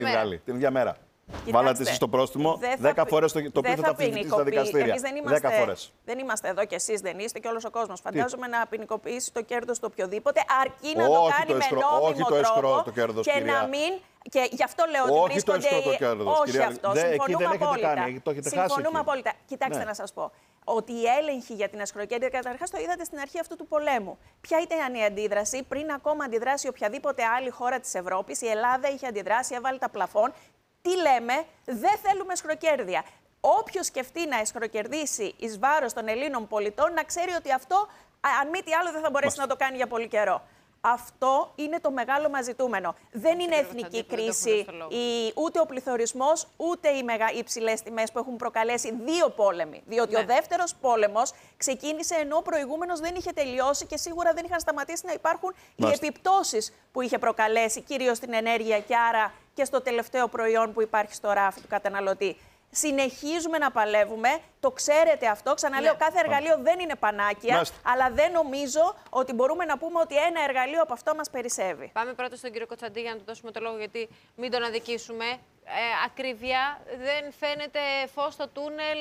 Την ίδια μέρα. Κοιτάξτε, βάλατε εσείς το πρόστιμο 10 φορές το οποίο θα αμφισβητήσει στα δικαστήρια. Εμείς δεν είμαστε εδώ και εσείς δεν είστε και όλος ο κόσμος. Φαντάζομαι να ποινικοποιήσει το κέρδος του οποιοδήποτε, αρκεί να το κάνει με νόμιμο τρόπο το κέρδος, και κυρία. να μην. Και γι' αυτό λέω ότι βρίσκονται. Όχι αυτό. Συμφωνούμε απόλυτα. Συμφωνούμε απόλυτα. Κοιτάξτε ναι. να σας πω. Ότι οι έλεγχοι για την εσχροκέρδεια, καταρχάς το είδατε στην αρχή αυτού του πολέμου. Ποια ήταν η αντίδραση, πριν ακόμα αντιδράσει οποιαδήποτε άλλη χώρα της Ευρώπης, η Ελλάδα είχε αντιδράσει, έβαλε τα πλαφόν. Τι λέμε, δεν θέλουμε εσχροκέρδεια. Όποιος σκεφτεί να εσχροκερδίσει εις βάρος των Ελλήνων πολιτών, να ξέρει ότι αυτό, αν μη τι άλλο, δεν θα μπορέσει να το κάνει για πολύ καιρό. Αυτό είναι το μεγάλο μας ζητούμενο. Δεν είναι εθνική κρίση, ούτε ο πληθωρισμός, ούτε οι υψηλές τιμές που έχουν προκαλέσει δύο πόλεμοι. Διότι ο δεύτερος πόλεμος ξεκίνησε ενώ ο προηγούμενος δεν είχε τελειώσει και σίγουρα δεν είχαν σταματήσει να υπάρχουν οι επιπτώσεις που είχε προκαλέσει, κυρίως στην ενέργεια και άρα και στο τελευταίο προϊόν που υπάρχει στο ράφι του καταναλωτή. Συνεχίζουμε να παλεύουμε, το ξέρετε αυτό. Ξαναλέω, κάθε εργαλείο δεν είναι πανάκια, αλλά δεν νομίζω ότι μπορούμε να πούμε ότι ένα εργαλείο από αυτό μας περισσεύει. Πάμε πρώτα στον κύριο Κοτσαντή για να του δώσουμε το λόγο, γιατί μην τον αδικήσουμε. Ακρίβεια, δεν φαίνεται φως στο τούνελ.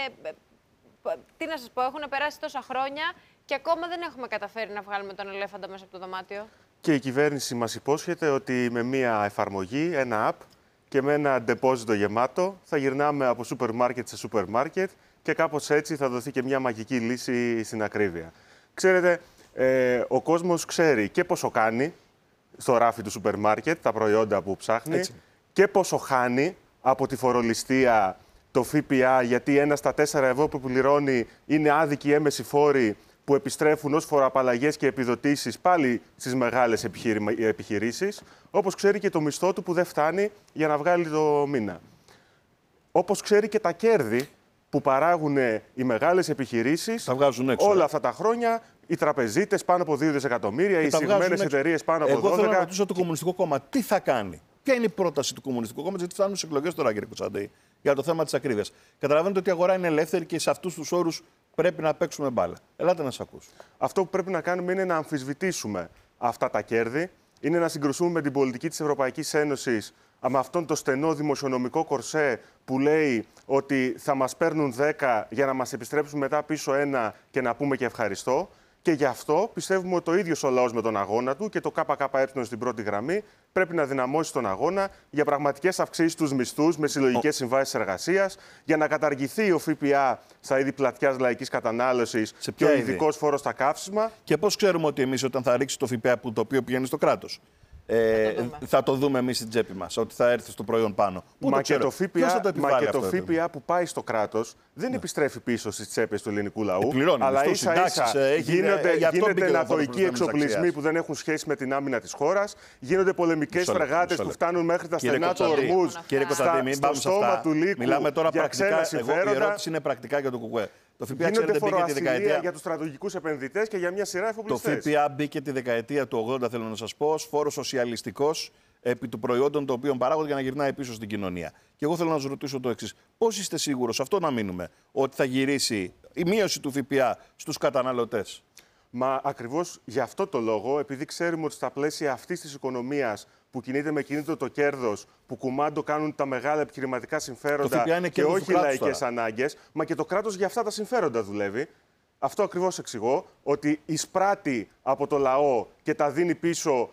Τι να σας πω, έχουν περάσει τόσα χρόνια και ακόμα δεν έχουμε καταφέρει να βγάλουμε τον ελέφαντα μέσα από το δωμάτιο. Και η κυβέρνηση μας υπόσχεται ότι με μία εφαρμογή, ένα app, και με ένα ντεπόζιτο γεμάτο θα γυρνάμε από σούπερ μάρκετ σε σούπερ μάρκετ και κάπως έτσι θα δοθεί και μια μαγική λύση στην ακρίβεια. Ξέρετε, ο κόσμος ξέρει και πόσο κάνει στο ράφι του σούπερ μάρκετ τα προϊόντα που ψάχνει και πόσο χάνει από τη φορολιστία, το ΦΠΑ, γιατί ένα στα 4 ευρώ που πληρώνει είναι άδικοι έμεση φόροι που επιστρέφουν ως φοροαπαλλαγές και επιδοτήσεις πάλι στις μεγάλες επιχειρήσεις, όπως ξέρει και το μισθό του που δεν φτάνει για να βγάλει το μήνα. Όπως ξέρει και τα κέρδη που παράγουν οι μεγάλες επιχειρήσεις όλα αυτά τα χρόνια, οι τραπεζίτες πάνω από 2 δισεκατομμύρια, οι εισηγμένες εταιρείες πάνω από 12. Εγώ θέλω να ρωτήσω το Κομμουνιστικό Κόμμα τι θα κάνει. Ποια είναι η πρόταση του Κομμουνιστικού Κόμματος, γιατί φτάνουν στις εκλογές τώρα, κύριε Κοτσαντή, για το θέμα της ακρίβειας. Καταλαβαίνετε ότι η αγορά είναι ελεύθερη και σε αυτούς τους όρους πρέπει να παίξουμε μπάλα. Ελάτε να σας ακούσω. Αυτό που πρέπει να κάνουμε είναι να αμφισβητήσουμε αυτά τα κέρδη, είναι να συγκρουσούμε με την πολιτική της Ευρωπαϊκής Ένωσης, με αυτόν το στενό δημοσιονομικό κορσέ που λέει ότι θα μας παίρνουν 10 για να μας επιστρέψουν μετά πίσω 1 και να πούμε και ευχαριστώ. Και γι' αυτό πιστεύουμε ότι ο ίδιος ο λαός με τον αγώνα του και το ΚΚΕ στην πρώτη γραμμή πρέπει να δυναμώσει τον αγώνα για πραγματικές αυξήσεις στους μισθούς με συλλογικές συμβάσεις εργασίας, για να καταργηθεί ο ΦΠΑ στα είδη πλατιάς λαϊκής κατανάλωσης και ο ειδικός φόρος στα καύσιμα. Και πώς ξέρουμε ότι εμείς όταν θα ρίξει το ΦΠΑ το οποίο πηγαίνει στο κράτος, θα το δούμε εμείς στην τσέπη μας, ότι θα έρθει στο προϊόν πάνω. Μα και το ΦΠΑ που πάει στο κράτος δεν επιστρέφει πίσω στις τσέπες του ελληνικού λαού. Αλλά ίσα-ίσα γίνονται νατοικοί εξοπλισμοί που δεν έχουν σχέση με την άμυνα της χώρας. Γίνονται πολεμικές φρεγάτες που φτάνουν μέχρι τα στενά του Ορμούζ, στο στόμα του λύκου. Μιλάμε τώρα για ξένα συμφέροντα. Η ερώτηση είναι πρακτικά για το ΚΚΕ. Το ΦΠΑ γίνονται φοροασφαλεία για τους στρατηγικούς επενδυτές και για μια σειρά εφοπλιστές. Το ΦΠΑ μπήκε τη δεκαετία του 80, θέλω να σας πω, ως φόρος σοσιαλιστικός επί του προϊόντων των οποίων παράγονται για να γυρνάει πίσω στην κοινωνία. Και εγώ θέλω να σας ρωτήσω το εξής. Πώς είστε σίγουρος, αυτό να μείνουμε, ότι θα γυρίσει η μείωση του ΦΠΑ στους καταναλωτές? Μα ακριβώς γι' αυτό το λόγο, επειδή ξέρουμε ότι στα πλαίσια αυτής της οικονομίας που κινείται με κινήτρο το κέρδος, που κουμάντο κάνουν τα μεγάλα επιχειρηματικά συμφέροντα και όχι λαϊκές ανάγκες, μα και το κράτος για αυτά τα συμφέροντα δουλεύει. Αυτό ακριβώς εξηγώ, ότι εισπράττει από το λαό και τα δίνει πίσω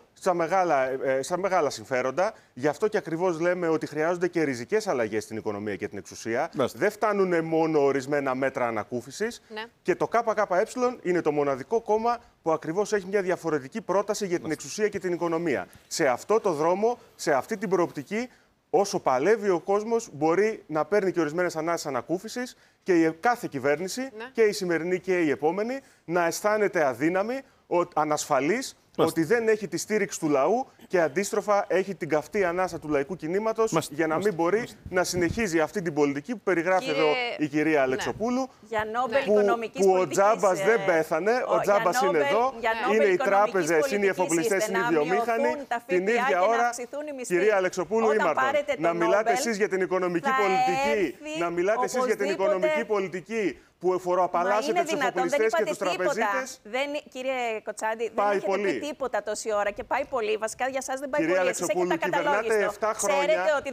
στα μεγάλα συμφέροντα. Γι' αυτό και ακριβώς λέμε ότι χρειάζονται και ριζικές αλλαγές στην οικονομία και την εξουσία. Δεν φτάνουν μόνο ορισμένα μέτρα ανακούφισης. Και το ΚΚΕ είναι το μοναδικό κόμμα που ακριβώς έχει μια διαφορετική πρόταση για την εξουσία και την οικονομία. Σε αυτό το δρόμο, σε αυτή την προοπτική, όσο παλεύει ο κόσμος, μπορεί να παίρνει και ορισμένες ανάσες ανακούφισης και κάθε κυβέρνηση, και η σημερινή και η επόμενη, να αισθάνεται αδύναμη, ανασφαλής, ότι δεν έχει τη στήριξη του λαού και αντίστροφα έχει την καυτή ανάσα του λαϊκού κινήματος για να μην μπορεί να συνεχίζει αυτή την πολιτική που περιγράφει εδώ η κυρία Αλεξοπούλου. Που ο Τζάμπας δεν πέθανε, ο Τζάμπας είναι εδώ, είναι οι τράπεζες, είναι οι εφοπλιστές, είναι οι βιομήχανοι. Την ίδια ώρα, κυρία Αλεξοπούλου, να μιλάτε εσείς για την οικονομική πολιτική, να μιλάτε εσείς για την οικονομική πολιτική που φοροαπαλλάσσετε τους εφοπλιστές και τους τραπεζίτες. Κύριε Κοτσάντη, δεν έχετε πει τίποτα τόση ώρα και πάει πολύ. Βασικά για σας δεν πάει πολύ. Εσείς έχετε ακαταλόγιστο. Κυριε Αλεξοπούλου, κυβερνάτε 7 χρόνια. Ξέρετε ότι